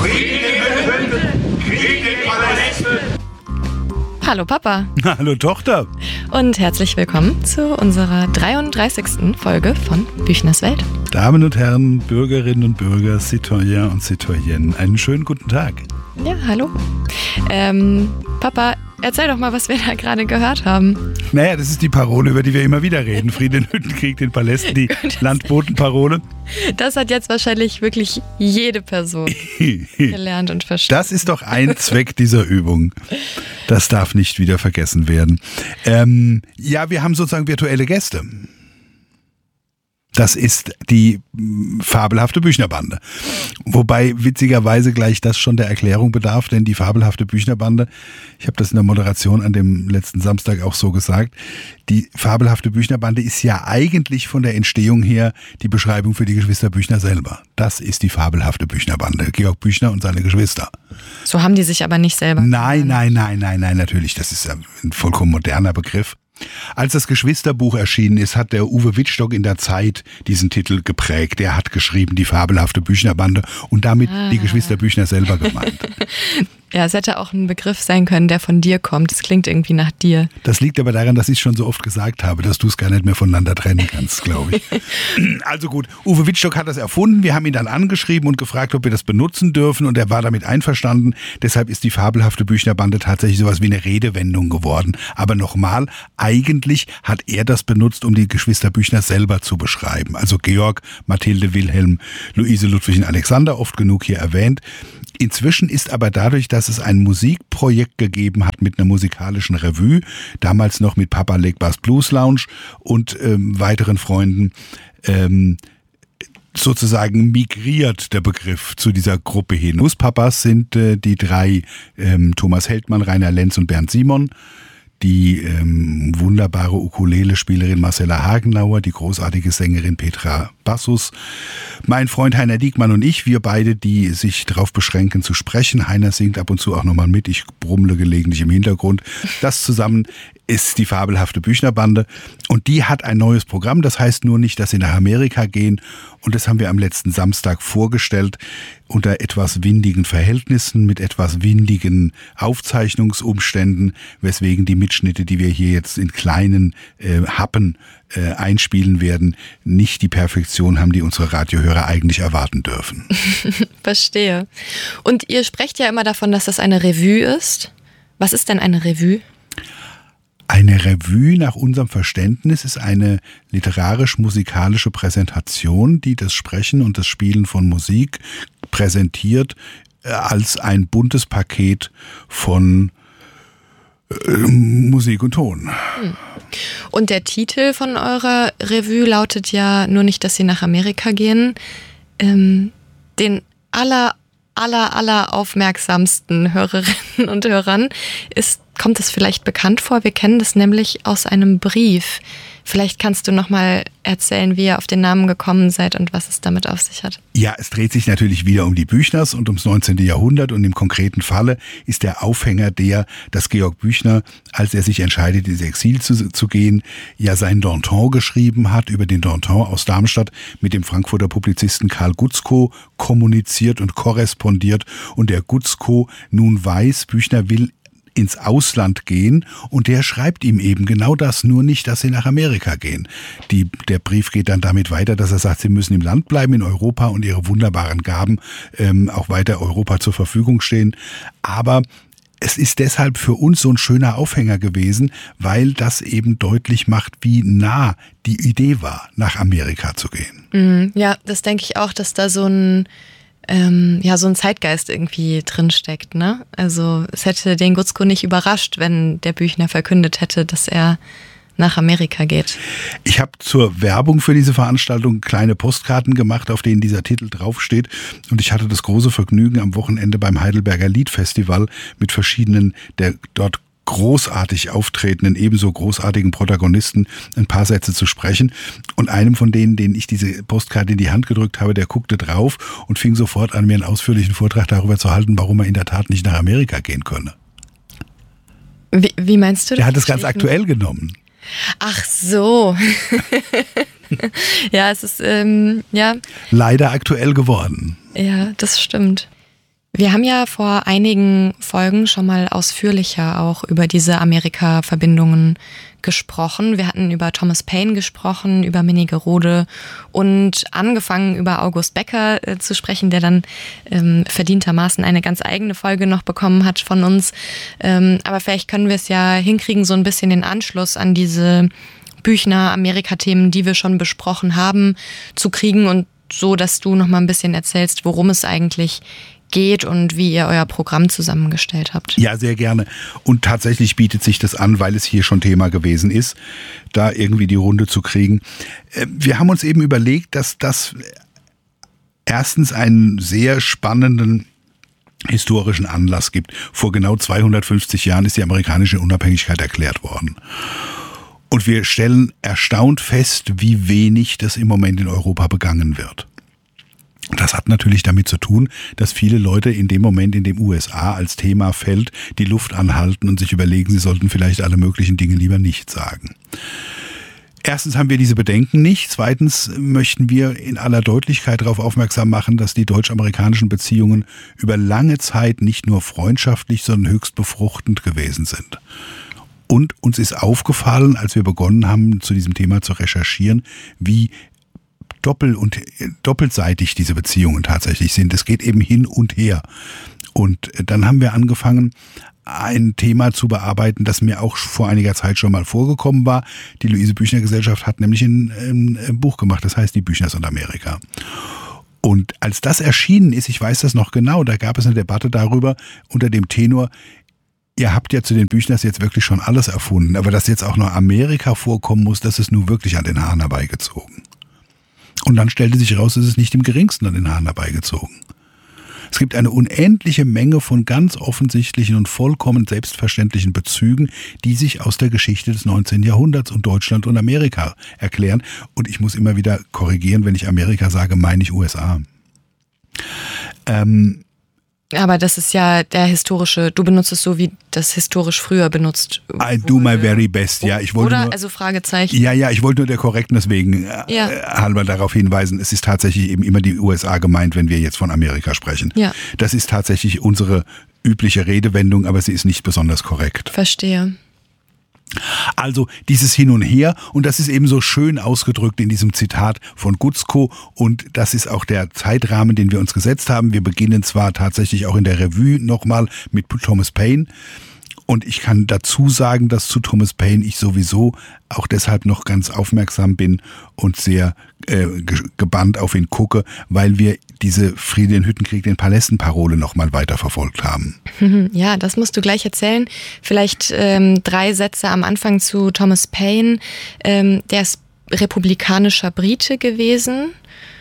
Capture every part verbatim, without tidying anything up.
Hallo Papa. Hallo Tochter. Und herzlich willkommen zu unserer dreiunddreißigsten Folge von Büchners Welt. Damen und Herren, Bürgerinnen und Bürger, Citoyens und Citoyennes, einen schönen guten Tag. Ja, hallo. Ähm, Papa, erzähl doch mal, was wir da gerade gehört haben. Naja, das ist die Parole, über die wir immer wieder reden. Frieden in Hüttenkrieg, den Palästen, die Landbotenparole. Das hat jetzt wahrscheinlich wirklich jede Person gelernt und verstanden. Das ist doch ein Zweck dieser Übung. Das darf nicht wieder vergessen werden. Ähm, ja, wir haben sozusagen virtuelle Gäste. Das ist die fabelhafte Büchnerbande. Wobei witzigerweise gleich das schon der Erklärung bedarf, denn die fabelhafte Büchnerbande, ich habe das in der Moderation an dem letzten Samstag auch so gesagt, die fabelhafte Büchnerbande ist ja eigentlich von der Entstehung her die Beschreibung für die Geschwister Büchner selber. Das ist die fabelhafte Büchnerbande, Georg Büchner und seine Geschwister. So haben die sich aber nicht selber Nein, genannt. nein, nein, nein, nein, natürlich, das ist ein vollkommen moderner Begriff. Als das Geschwisterbuch erschienen ist, hat der Uwe Wittstock in der Zeit diesen Titel geprägt. Er hat geschrieben, die fabelhafte Büchnerbande und damit ah. die Geschwister Büchner selber gemeint. Ja, es hätte auch ein Begriff sein können, der von dir kommt. Es klingt irgendwie nach dir. Das liegt aber daran, dass ich es schon so oft gesagt habe, dass du es gar nicht mehr voneinander trennen kannst, glaube ich. Also gut, Uwe Wittstock hat das erfunden. Wir haben ihn dann angeschrieben und gefragt, ob wir das benutzen dürfen und er war damit einverstanden. Deshalb ist die fabelhafte Büchnerbande tatsächlich sowas wie eine Redewendung geworden. Aber nochmal, eigentlich hat er das benutzt, um die Geschwister Büchner selber zu beschreiben. Also Georg, Mathilde, Wilhelm, Luise, Ludwig und Alexander, oft genug hier erwähnt. Inzwischen ist aber dadurch, dass es ein Musikprojekt gegeben hat mit einer musikalischen Revue, damals noch mit Papa Legbar's Blues Lounge und ähm, weiteren Freunden, ähm, sozusagen migriert der Begriff zu dieser Gruppe hin. Nusspapas sind äh, die drei, ähm, Thomas Heldmann, Rainer Lenz und Bernd Simon. Die ähm, wunderbare Ukulele-Spielerin Marcella Hagenauer, die großartige Sängerin Petra Bassus, mein Freund Heiner Diekmann und ich, wir beide, die sich darauf beschränken zu sprechen. Heiner singt ab und zu auch nochmal mit, ich brummle gelegentlich im Hintergrund. Das zusammen ist die fabelhafte Büchnerbande und die hat ein neues Programm, das heißt nur nicht, dass sie nach Amerika gehen und das haben wir am letzten Samstag vorgestellt unter etwas windigen Verhältnissen, mit etwas windigen Aufzeichnungsumständen, weswegen die Mitschnitte, die wir hier jetzt in kleinen äh, Happen äh, einspielen werden, nicht die Perfektion haben, die unsere Radiohörer eigentlich erwarten dürfen. Verstehe. Und ihr sprecht ja immer davon, dass das eine Revue ist. Was ist denn eine Revue? Eine Revue nach unserem Verständnis ist eine literarisch-musikalische Präsentation, die das Sprechen und das Spielen von Musik präsentiert als ein buntes Paket von äh, Musik und Ton. Und der Titel von eurer Revue lautet ja nur nicht, dass sie nach Amerika gehen. Ähm, den aller, aller, aller aufmerksamsten Hörerinnen und Hörern ist Kommt es vielleicht bekannt vor? Wir kennen das nämlich aus einem Brief. Vielleicht kannst du noch mal erzählen, wie ihr auf den Namen gekommen seid und was es damit auf sich hat. Ja, es dreht sich natürlich wieder um die Büchners und ums neunzehnten Jahrhundert und im konkreten Falle ist der Aufhänger der, dass Georg Büchner, als er sich entscheidet, ins Exil zu, zu gehen, ja sein Danton geschrieben hat, über den Danton aus Darmstadt mit dem Frankfurter Publizisten Karl Gutzkow kommuniziert und korrespondiert und der Gutzkow nun weiß, Büchner will ins Ausland gehen und der schreibt ihm eben genau das, nur nicht, dass sie nach Amerika gehen. Die, der Brief geht dann damit weiter, dass er sagt, sie müssen im Land bleiben, in Europa und ihre wunderbaren Gaben ähm, auch weiter Europa zur Verfügung stehen. Aber es ist deshalb für uns so ein schöner Aufhänger gewesen, weil das eben deutlich macht, wie nah die Idee war, nach Amerika zu gehen. Ja, das denke ich auch, dass da so ein Ähm, ja, so ein Zeitgeist irgendwie drinsteckt, ne? Also es hätte den Gutzkow nicht überrascht, wenn der Büchner verkündet hätte, dass er nach Amerika geht. Ich habe zur Werbung für diese Veranstaltung kleine Postkarten gemacht, auf denen dieser Titel draufsteht. Und ich hatte das große Vergnügen, am Wochenende beim Heidelberger Liedfestival mit verschiedenen der dort großartig auftretenden, ebenso großartigen Protagonisten ein paar Sätze zu sprechen. Und einem von denen, denen ich diese Postkarte in die Hand gedrückt habe, der guckte drauf und fing sofort an, mir einen ausführlichen Vortrag darüber zu halten, warum er in der Tat nicht nach Amerika gehen könne. Wie, wie meinst du das? Der hat es ganz aktuell genommen. Ach so. Ja, es ist, ähm, ja. Leider aktuell geworden. Ja, das stimmt. Wir haben ja vor einigen Folgen schon mal ausführlicher auch über diese Amerika-Verbindungen gesprochen. Wir hatten über Thomas Paine gesprochen, über Minnigerode und angefangen über August Becker äh, zu sprechen, der dann ähm, verdientermaßen eine ganz eigene Folge noch bekommen hat von uns. Ähm, aber vielleicht können wir es ja hinkriegen, so ein bisschen den Anschluss an diese Büchner-Amerika-Themen, die wir schon besprochen haben, zu kriegen und so, dass du noch mal ein bisschen erzählst, worum es eigentlich geht und wie ihr euer Programm zusammengestellt habt. Ja, sehr gerne. Und tatsächlich bietet sich das an, weil es hier schon Thema gewesen ist, da irgendwie die Runde zu kriegen. Wir haben uns eben überlegt, dass das erstens einen sehr spannenden historischen Anlass gibt. Vor genau zweihundertfünfzig Jahren ist die amerikanische Unabhängigkeit erklärt worden. Und wir stellen erstaunt fest, wie wenig das im Moment in Europa begangen wird. Das hat natürlich damit zu tun, dass viele Leute in dem Moment, in dem U S A als Thema fällt, die Luft anhalten und sich überlegen, sie sollten vielleicht alle möglichen Dinge lieber nicht sagen. Erstens haben wir diese Bedenken nicht. Zweitens möchten wir in aller Deutlichkeit darauf aufmerksam machen, dass die deutsch-amerikanischen Beziehungen über lange Zeit nicht nur freundschaftlich, sondern höchst befruchtend gewesen sind. Und uns ist aufgefallen, als wir begonnen haben, zu diesem Thema zu recherchieren, wie doppel- und doppelseitig diese Beziehungen tatsächlich sind. Es geht eben hin und her. Und dann haben wir angefangen, ein Thema zu bearbeiten, das mir auch vor einiger Zeit schon mal vorgekommen war. Die Luise-Büchner-Gesellschaft hat nämlich ein, ein, ein Buch gemacht, das heißt Die Büchners und Amerika. Und als das erschienen ist, ich weiß das noch genau, da gab es eine Debatte darüber unter dem Tenor, ihr habt ja zu den Büchners jetzt wirklich schon alles erfunden, aber dass jetzt auch noch Amerika vorkommen muss, das ist nun wirklich an den Haaren herbeigezogen. Und dann stellte sich heraus, es ist nicht im geringsten an den Haaren herbeigezogen. Es gibt eine unendliche Menge von ganz offensichtlichen und vollkommen selbstverständlichen Bezügen, die sich aus der Geschichte des neunzehnten Jahrhunderts und Deutschland und Amerika erklären. Und ich muss immer wieder korrigieren, wenn ich Amerika sage, meine ich U S A. Ähm, Aber das ist ja der historische, du benutzt es so, wie das historisch früher benutzt wurde. I do my very best, ja. Ich wollte Oder, nur, also Fragezeichen. Ja, ja, ich wollte nur der Korrektness wegen ja. äh, halber darauf hinweisen, es ist tatsächlich eben immer die U S A gemeint, wenn wir jetzt von Amerika sprechen. Ja. Das ist tatsächlich unsere übliche Redewendung, aber sie ist nicht besonders korrekt. Verstehe. Also dieses Hin und Her, und das ist eben so schön ausgedrückt in diesem Zitat von Gutzkow, und das ist auch der Zeitrahmen, den wir uns gesetzt haben. Wir beginnen zwar tatsächlich auch in der Revue nochmal mit Thomas Paine, und ich kann dazu sagen, dass zu Thomas Paine ich sowieso auch deshalb noch ganz aufmerksam bin und sehr äh, gebannt auf ihn gucke, weil wir diese Friede den Hüttenkrieg, den Palästen-Parole nochmal weiterverfolgt haben. Ja, das musst du gleich erzählen. Vielleicht ähm, drei Sätze am Anfang zu Thomas Paine. Ähm, der ist republikanischer Brite gewesen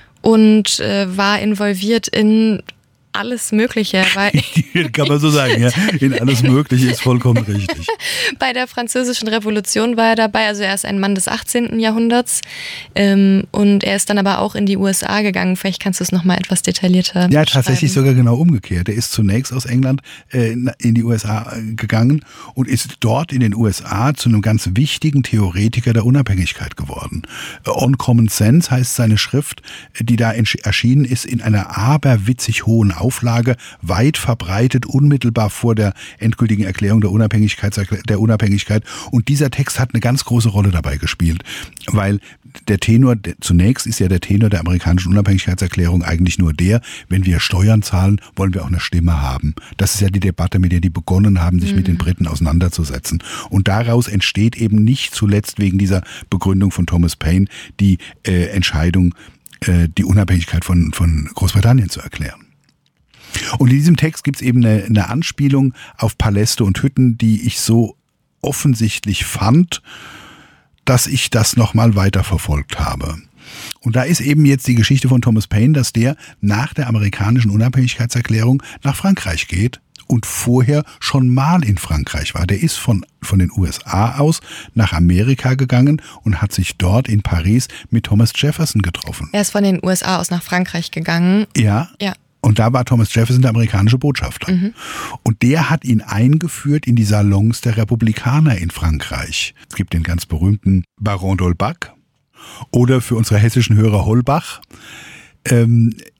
und äh, war involviert in alles Mögliche. Weil Kann man so sagen, ja. In alles Mögliche ist vollkommen richtig. Bei der Französischen Revolution war er dabei, also er ist ein Mann des achtzehnten Jahrhunderts ähm, und er ist dann aber auch in die U S A gegangen. Vielleicht kannst du es nochmal etwas detaillierter Ja, tatsächlich sogar genau umgekehrt. Er ist zunächst aus England äh, in die U S A gegangen und ist dort in den U S A zu einem ganz wichtigen Theoretiker der Unabhängigkeit geworden. On Common Sense heißt seine Schrift, die da erschienen ist in einer aberwitzig hohen Auflage, weit verbreitet, unmittelbar vor der endgültigen Erklärung der Unabhängigkeit, der Unabhängigkeit. Und dieser Text hat eine ganz große Rolle dabei gespielt, weil der Tenor, der, zunächst ist ja der Tenor der amerikanischen Unabhängigkeitserklärung eigentlich nur der, wenn wir Steuern zahlen, wollen wir auch eine Stimme haben. Das ist ja die Debatte, mit der die begonnen haben, sich mhm. mit den Briten auseinanderzusetzen. Und daraus entsteht eben nicht zuletzt wegen dieser Begründung von Thomas Paine die äh, Entscheidung, äh, die Unabhängigkeit von, von Großbritannien zu erklären. Und in diesem Text gibt es eben eine, eine Anspielung auf Paläste und Hütten, die ich so offensichtlich fand, dass ich das nochmal weiter verfolgt habe. Und da ist eben jetzt die Geschichte von Thomas Paine, dass der nach der amerikanischen Unabhängigkeitserklärung nach Frankreich geht und vorher schon mal in Frankreich war. Der ist von, von den U S A aus nach Amerika gegangen und hat sich dort in Paris mit Thomas Jefferson getroffen. Er ist von den U S A aus nach Frankreich gegangen. Ja. Ja. Und da war Thomas Jefferson der amerikanische Botschafter. Mhm. Und der hat ihn eingeführt in die Salons der Republikaner in Frankreich. Es gibt den ganz berühmten Baron d'Holbach oder für unsere hessischen Hörer Holbach. Ähm,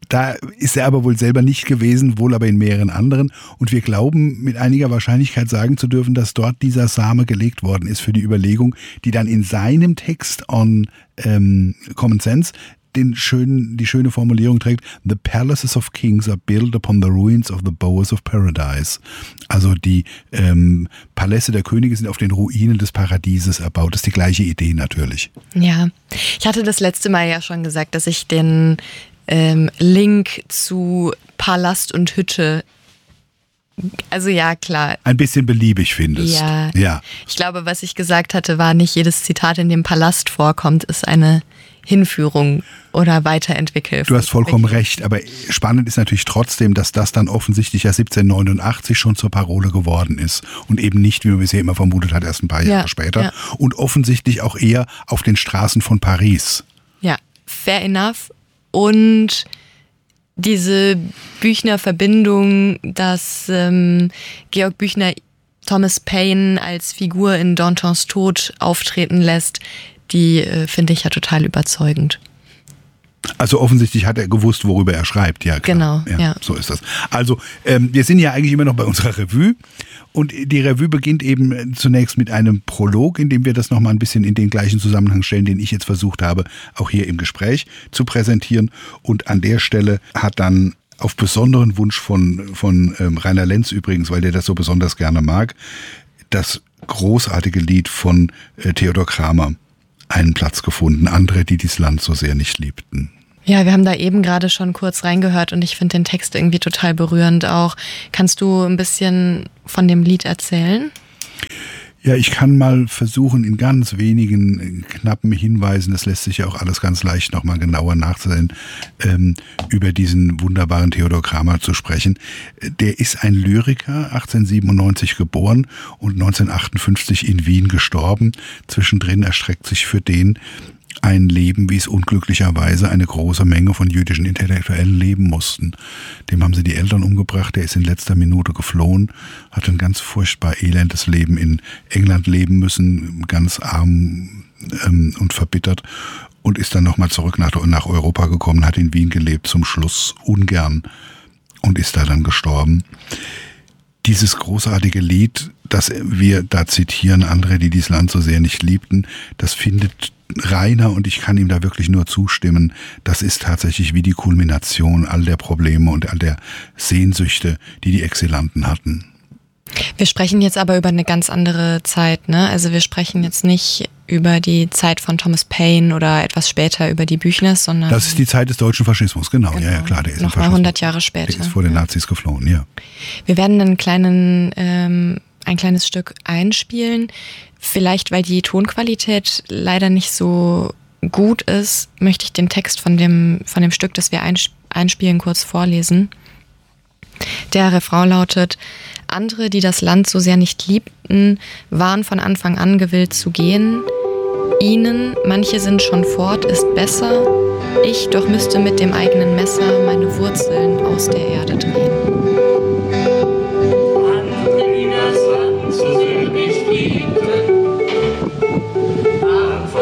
Da ist er aber wohl selber nicht gewesen, wohl aber in mehreren anderen. Und wir glauben mit einiger Wahrscheinlichkeit sagen zu dürfen, dass dort dieser Same gelegt worden ist für die Überlegung, die dann in seinem Text on ähm, Common Sense den schönen, die schöne Formulierung trägt: The palaces of kings are built upon the ruins of the bowers of paradise. Also die ähm, Paläste der Könige sind auf den Ruinen des Paradieses erbaut. Das ist die gleiche Idee natürlich. Ja, ich hatte das letzte Mal ja schon gesagt, dass ich den ähm, Link zu Palast und Hütte, also ja, klar. Ein bisschen beliebig findest. Ja. ja. Ich glaube, was ich gesagt hatte, war, nicht jedes Zitat, in dem Palast vorkommt, ist eine Hinführung oder Weiterentwicklung. Du hast vollkommen recht, aber spannend ist natürlich trotzdem, dass das dann offensichtlich ja siebzehnhundertneunundachtzig schon zur Parole geworden ist und eben nicht, wie man bisher immer vermutet hat, erst ein paar Jahre ja, später ja. und offensichtlich auch eher auf den Straßen von Paris. Ja, fair enough. Und diese Büchner-Verbindung, dass ähm, Georg Büchner Thomas Paine als Figur in Dantons Tod auftreten lässt, die äh, finde ich ja total überzeugend. Also offensichtlich hat er gewusst, worüber er schreibt. Ja, klar. Genau, ja, ja. So ist das. Also ähm, wir sind ja eigentlich immer noch bei unserer Revue und die Revue beginnt eben zunächst mit einem Prolog, in dem wir das nochmal ein bisschen in den gleichen Zusammenhang stellen, den ich jetzt versucht habe, auch hier im Gespräch zu präsentieren. Und an der Stelle hat dann auf besonderen Wunsch von, von ähm, Rainer Lenz übrigens, weil der das so besonders gerne mag, das großartige Lied von äh, Theodor Kramer einen Platz gefunden. Andere, die dieses Land so sehr nicht liebten. Ja, wir haben da eben gerade schon kurz reingehört und ich finde den Text irgendwie total berührend auch. Kannst du ein bisschen von dem Lied erzählen? Ja, ich kann mal versuchen, in ganz wenigen knappen Hinweisen, das lässt sich ja auch alles ganz leicht nochmal genauer nachzusehen, ähm, über diesen wunderbaren Theodor Kramer zu sprechen. Der ist ein Lyriker, achtzehnhundertsiebenundneunzig geboren und neunzehnhundertachtundfünfzig in Wien gestorben. Zwischendrin erstreckt sich für den ein Leben, wie es unglücklicherweise eine große Menge von jüdischen Intellektuellen leben mussten. Dem haben sie die Eltern umgebracht, der ist in letzter Minute geflohen, hat ein ganz furchtbar elendes Leben in England leben müssen, ganz arm ähm, und verbittert und ist dann nochmal zurück nach, nach Europa gekommen, hat in Wien gelebt, zum Schluss ungern und ist da dann gestorben. Dieses großartige Lied, das wir da zitieren, andere, die dieses Land so sehr nicht liebten, das findet Rainer, und ich kann ihm da wirklich nur zustimmen, das ist tatsächlich wie die Kulmination all der Probleme und all der Sehnsüchte, die die Exilanten hatten. Wir sprechen jetzt aber über eine ganz andere Zeit, ne? Also wir sprechen jetzt nicht über die Zeit von Thomas Paine oder etwas später über die Büchners, sondern... Das ist die Zeit des deutschen Faschismus, genau. genau. Ja, ja, klar, der ist noch mal hundert Jahre später. Der ist vor den ja. Nazis geflohen, ja. Wir werden einen kleinen, ähm, ein kleines Stück einspielen. Vielleicht, weil die Tonqualität leider nicht so gut ist, möchte ich den Text von dem, von dem Stück, das wir einspielen, kurz vorlesen. Der Refrain lautet: Andere, die das Land so sehr nicht liebten, waren von Anfang an gewillt zu gehen. Ihnen, manche sind schon fort, ist besser. Ich doch müsste mit dem eigenen Messer meine